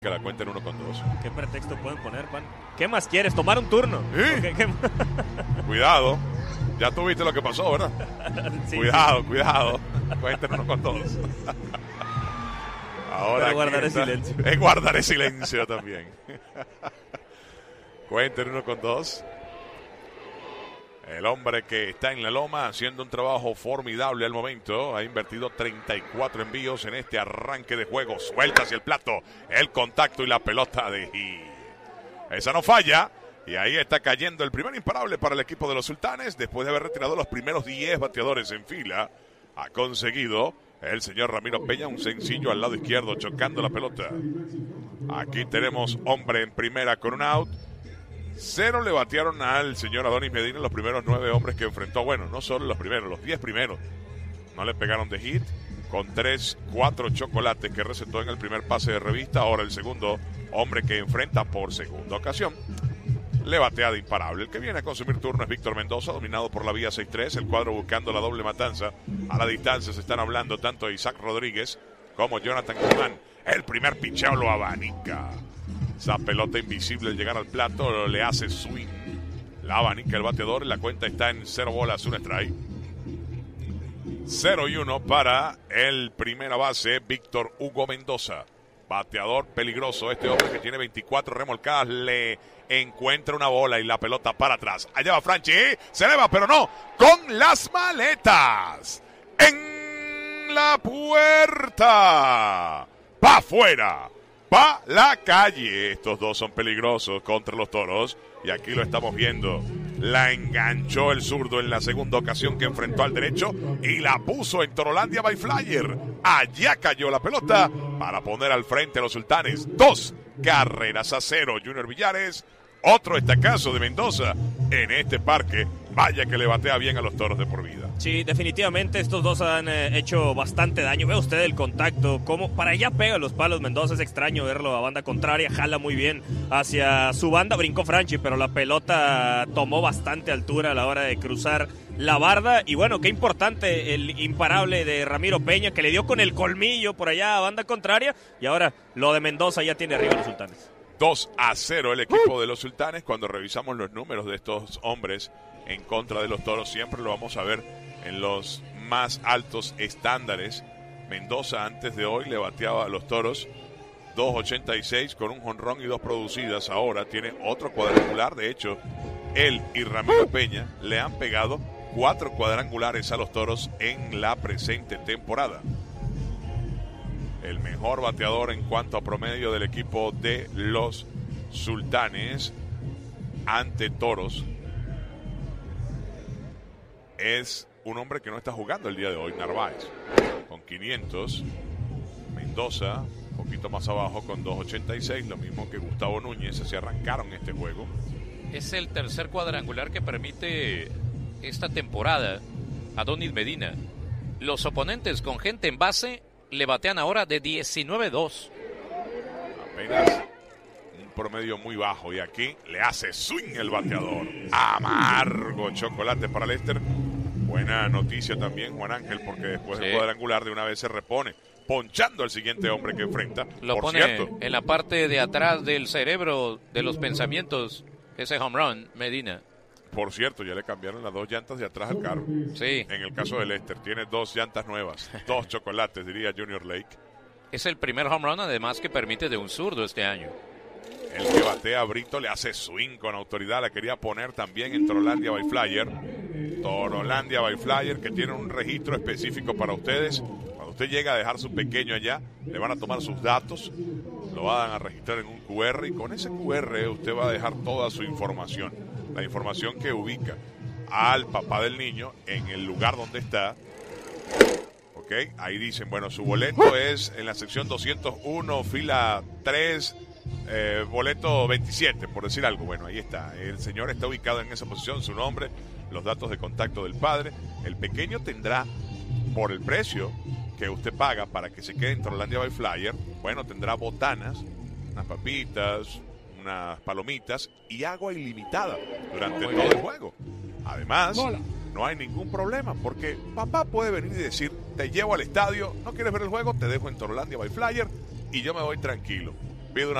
Que la cuenten 1-2. ¿Qué pretexto pueden poner, Juan? ¿Qué más quieres? ¿Tomar un turno? ¿Sí? Cuidado. Ya tuviste lo que pasó, ¿verdad? Sí, cuidado. Cuenten 1-2. Ahora pero guardaré silencio. Guardaré silencio también. Cuenten 1-2. El hombre que está en la loma haciendo un trabajo formidable al momento. Ha invertido 34 envíos en este arranque de juego. Suelta hacia el plato. El contacto y la pelota de Heath. Esa no falla. Y ahí está cayendo el primer imparable para el equipo de los Sultanes. Después de haber retirado los primeros 10 bateadores en fila. Ha conseguido el señor Ramiro Peña un sencillo al lado izquierdo chocando la pelota. Aquí tenemos hombre en primera con un out. 0 le batearon al señor Adonis Medina los primeros 9 hombres que enfrentó. Bueno, no solo los primeros, los 10 primeros. No le pegaron de hit. Con 3-4 chocolates que recetó en el primer pase de revista. Ahora el segundo hombre que enfrenta por segunda ocasión. Le batea de imparable. El que viene a consumir turno es Víctor Mendoza, dominado por la vía 6-3. El cuadro buscando la doble matanza. A la distancia se están hablando tanto Isaac Rodríguez como Jonathan Guzmán. El primer picheo lo abanica. Esa pelota invisible al llegar al plato le hace swing. La abanica el bateador. La cuenta está en 0 bolas, 1 strike. 0-1 para el primera base, Víctor Hugo Mendoza. Bateador peligroso. Este hombre que tiene 24 remolcadas le encuentra una bola y la pelota para atrás. Allá va Franchi. Se eleva, pero no. Con las maletas. En la puerta. ¡Pa' afuera! ¡Pa' la calle! Estos dos son peligrosos contra los Toros. Y aquí lo estamos viendo. La enganchó el zurdo en la segunda ocasión que enfrentó al derecho. Y la puso en Torolandia by Flyer. Allá cayó la pelota para poner al frente a los Sultanes. 2-0. Junior Villares. Otro estacazo de Mendoza en este parque. Vaya que le batea bien a los Toros de por vida. Sí, definitivamente estos dos han hecho bastante daño. Ve usted el contacto, como para allá pega los palos Mendoza. Es extraño verlo a banda contraria, jala muy bien hacia su banda. Brincó Franchi, pero la pelota tomó bastante altura a la hora de cruzar la barda. Y bueno, qué importante el imparable de Ramiro Peña, que le dio con el colmillo por allá a banda contraria. Y ahora lo de Mendoza ya tiene arriba a los Sultanes. 2-0 el equipo de los Sultanes. Cuando revisamos los números de estos hombres en contra de los Toros, siempre lo vamos a ver en los más altos estándares. Mendoza antes de hoy le bateaba a los Toros 2.86 con un jonrón y 2 producidas. Ahora tiene otro cuadrangular. De hecho, él y Ramiro Peña le han pegado 4 cuadrangulares a los Toros en la presente temporada. El mejor bateador en cuanto a promedio del equipo de los Sultanes ante Toros es un hombre que no está jugando el día de hoy, Narváez, con 500. Mendoza, un poquito más abajo, con 2.86, lo mismo que Gustavo Núñez. Se arrancaron este juego. Es el tercer cuadrangular que permite esta temporada a Adonis Medina. Los oponentes con gente en base le batean ahora de 19-2. Apenas un promedio muy bajo. Y aquí le hace swing el bateador. Amargo chocolate para Lester. Buena noticia también, Juan Ángel, porque después del cuadrangular de una vez se repone, ponchando al siguiente hombre que enfrenta. Lo por pone cierto, en la parte de atrás del cerebro, de los pensamientos, ese home run, Medina. Por cierto, ya le cambiaron las 2 llantas de atrás al carro. Sí. En el caso de Lester, tiene 2 llantas nuevas. 2 chocolates, diría Junior Lake. Es el primer home run, además, que permite de un zurdo este año. El que batea a Brito le hace swing con autoridad. La quería poner también en Torolandia by Flyer. Torolandia by Flyer, que tiene un registro específico para ustedes. Cuando usted llega a dejar su pequeño allá, le van a tomar sus datos, lo van a registrar en un QR, y con ese QR usted va a dejar toda su información. La información que ubica al papá del niño en el lugar donde está. Ok, ahí dicen, bueno, su boleto es en la sección 201, fila 3, boleto 27, por decir algo. Bueno, ahí está. El señor está ubicado en esa posición, su nombre, los datos de contacto del padre. El pequeño tendrá, por el precio que usted paga para que se quede en Torolandia by Flyer, bueno, tendrá botanas, unas papitas, unas palomitas y agua ilimitada durante todo el juego. Además, no hay ningún problema, porque papá puede venir y decir, te llevo al estadio, no quieres ver el juego, te dejo en Torolandia by Flyer y yo me voy tranquilo. Pide una